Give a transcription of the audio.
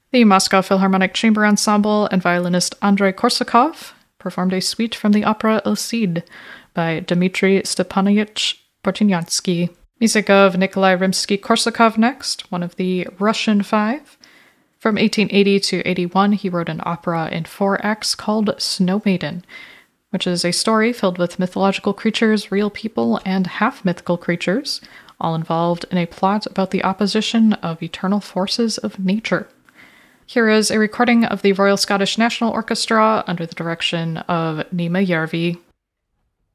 The Moscow Philharmonic Chamber Ensemble and violinist Andrei Korsakov performed a suite from the opera El Cid by Dmitry Stepanovich Bortniansky. Music of Nikolai Rimsky-Korsakov next, one of the Russian Five. From 1880 to 81, he wrote an opera in 4 acts called Snow Maiden, which is a story filled with mythological creatures, real people, and half-mythical creatures, all involved in a plot about the opposition of eternal forces of nature. Here is a recording of the Royal Scottish National Orchestra under the direction of Nima Järvi.